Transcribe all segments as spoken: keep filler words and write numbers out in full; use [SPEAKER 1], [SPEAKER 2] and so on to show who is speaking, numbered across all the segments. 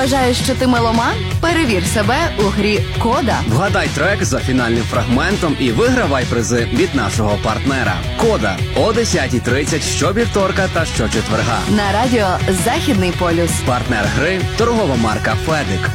[SPEAKER 1] Вважаєш, що ти меломан? Перевір себе у грі «Кода».
[SPEAKER 2] Вгадай трек за фінальним фрагментом і вигравай призи від нашого партнера. «Кода» о десятій тридцять щовівторка та щочетверга.
[SPEAKER 1] На радіо «Західний полюс».
[SPEAKER 2] Партнер гри – торгова марка «Федик».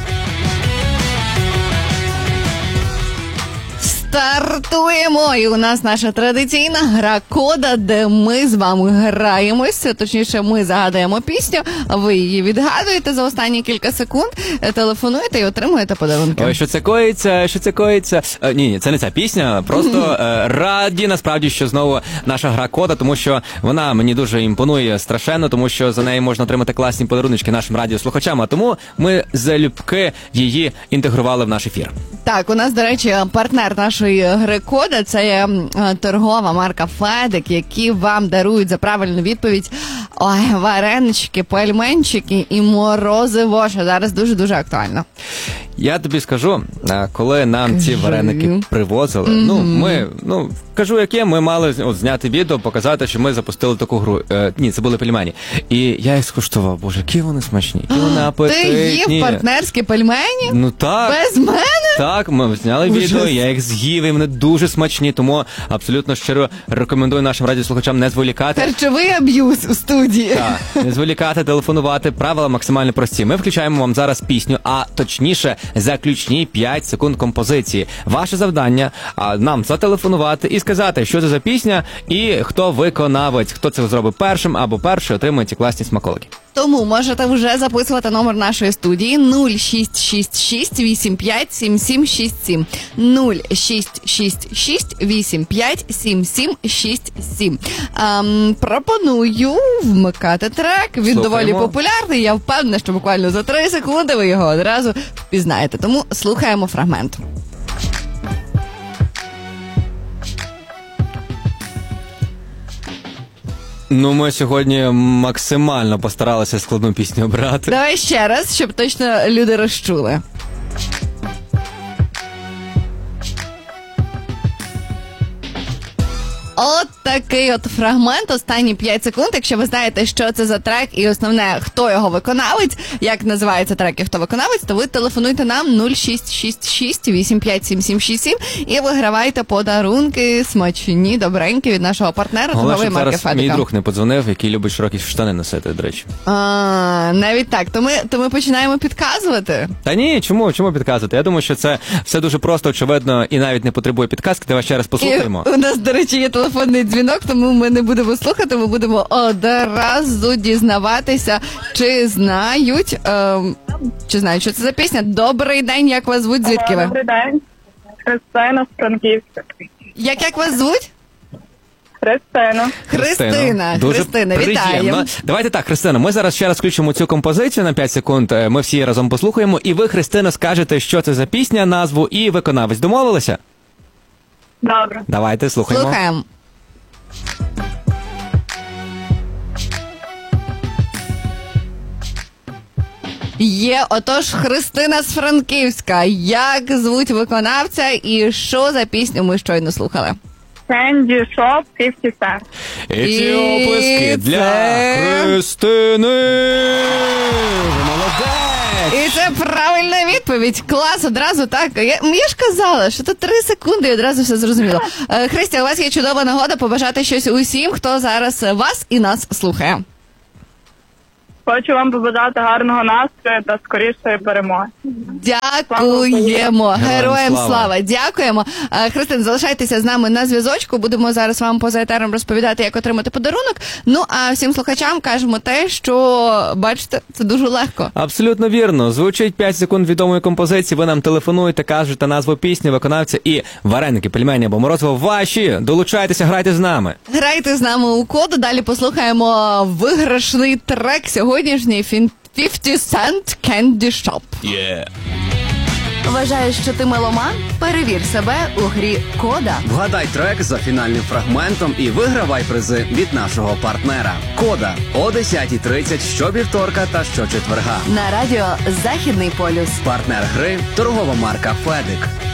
[SPEAKER 1] Стартуємо! І у нас наша традиційна гра «Кода», де ми з вами граємося. Точніше, ми загадаємо пісню, ви її відгадуєте за останні кілька секунд, телефонуєте і отримуєте подарунки.
[SPEAKER 3] Ой, що це коїться, що це коїться? Е, ні, ні, це не ця пісня, просто е, раді насправді, що знову наша гра «Кода», тому що вона мені дуже імпонує страшенно, тому що за неї можна отримати класні подарунки нашим радіослухачам, а тому ми залюбки її інтегрували в наш ефір.
[SPEAKER 1] Так, у нас, до речі, партнер нашої гри «Кода» – це є торгова марка «Федик», які вам дарують за правильну відповідь ой, варенички, пельменчики і морозиво, що зараз дуже-дуже актуально.
[SPEAKER 3] Я тобі скажу, коли нам
[SPEAKER 1] Кажи.
[SPEAKER 3] ці вареники привозили, mm-hmm. ну, ми, ну, кажу, яке, ми мали от, зняти відео, показати, що ми запустили таку гру. Е, ні, це були пельмені. І я їх скуштував, боже, які вони смачні, які вони апетитні.
[SPEAKER 1] Ти їв партнерські пельмені?
[SPEAKER 3] Ну так.
[SPEAKER 1] Без мене?
[SPEAKER 3] Так, ми зняли
[SPEAKER 1] Ужас.
[SPEAKER 3] відео, я їх з'їв, і вони дуже смачні, тому абсолютно щиро рекомендую нашим радіослухачам не зволікати.
[SPEAKER 1] Харчовий аб'юз у студії.
[SPEAKER 3] Так, не зволікати, телефонувати. Правила максимально прості. Ми включаємо вам зараз пісню, а точніше, заключні п'ять секунд композиції. Ваше завдання а, нам зателефонувати і сказати, що це за пісня і хто виконавець. Хто це зробить першим або перший, отримує ці класні смаколики.
[SPEAKER 1] Тому можете вже записувати номер нашої студії нуль шість шість шість вісім п'ять сім сім шість сім. нуль шість шість шість вісім п'ять сім сім шість сім. Ем, пропоную вмикати трек. Він
[SPEAKER 3] Слухаємо.
[SPEAKER 1] доволі популярний. Я впевнена, що буквально за три секунди ви його одразу впізнаєте. Тому слухаємо фрагмент.
[SPEAKER 3] Ну, ми сьогодні максимально постаралися складну пісню обрати.
[SPEAKER 1] Давай ще раз, щоб точно люди розчули. От такий от фрагмент, останні п'ять секунд. Якщо ви знаєте, що це за трек і основне, хто його виконавець, як називається трек і хто виконавець, то ви телефонуйте нам нуль шість шість шість вісім п'ять сім сім шість сім і вигравайте подарунки смачні, добренькі від нашого партнера торгової марки
[SPEAKER 3] зараз
[SPEAKER 1] «Федика».
[SPEAKER 3] Мій друг не подзвонив, який любить широкі штани носити, до речі.
[SPEAKER 1] А, навіть так. То ми, то ми починаємо підказувати?
[SPEAKER 3] Та ні, чому? Чому підказувати? Я думаю, що це все дуже просто, очевидно, і навіть не потребує підказки. Давай ще раз послухаємо.
[SPEAKER 1] І у нас, до речі, є телефонний дзвінок, тому ми не будемо слухати, ми будемо одразу дізнаватися, чи знають, ем, чи знають, що це за пісня. Добрий день, як вас звуть, звідки ви?
[SPEAKER 4] Добрий день. Христина з Франківська.
[SPEAKER 1] Як, як вас звуть?
[SPEAKER 4] Христина.
[SPEAKER 1] Христина.
[SPEAKER 3] Дуже
[SPEAKER 1] Христина,
[SPEAKER 3] приємно.
[SPEAKER 1] вітаємо.
[SPEAKER 3] Давайте так, Христина, ми зараз ще раз включимо цю композицію на п'ять секунд, ми всі разом послухаємо, і ви, Христина, скажете, що це за пісня, назву і виконавець. Домовилися?
[SPEAKER 4] Добре.
[SPEAKER 3] Давайте, слухаємо.
[SPEAKER 1] Слухаємо. Є, отож, Христина з Франківська. Як звуть виконавця і що за пісню ми щойно слухали?
[SPEAKER 4] Candy Shop п'ятдесят Cent.
[SPEAKER 3] І ці
[SPEAKER 1] І
[SPEAKER 3] оплески для
[SPEAKER 1] це-
[SPEAKER 3] Христини! Молодець!
[SPEAKER 1] І це правильна відповідь. Клас, одразу так. Я, я ж казала, що тут три секунди і одразу все зрозуміло. Е, Христя, у вас є чудова нагода побажати щось усім, хто зараз вас і нас слухає.
[SPEAKER 4] Хочу вам побажати гарного настрою та скорішої перемоги.
[SPEAKER 1] Дякуємо. Героям
[SPEAKER 3] Героям
[SPEAKER 1] слава.
[SPEAKER 3] слава.
[SPEAKER 1] Дякуємо. Е, Христин, залишайтеся з нами на зв'язочку. Будемо зараз вам поза етером розповідати, як отримати подарунок. Ну, а всім слухачам кажемо те, що, бачите, це дуже легко.
[SPEAKER 3] Абсолютно вірно. Звучить п'ять секунд відомої композиції, ви нам телефонуєте, кажете назву пісні, виконавця і вареники, пельмені або морозиво ваші. Долучайтеся, грайте з нами.
[SPEAKER 1] Грайте з нами у коду. Далі послухаємо виграшний трек сьогоднішній п'ятдесят Cent Candy Shop.
[SPEAKER 3] Yeah.
[SPEAKER 1] Вважаєш, що ти меломан? Перевір себе у грі «Кода».
[SPEAKER 2] Вгадай трек за фінальним фрагментом і вигравай призи від нашого партнера. «Кода» о десятій тридцять щовівторка та щочетверга.
[SPEAKER 1] На радіо «Західний полюс».
[SPEAKER 2] Партнер гри – торгова марка «Федик».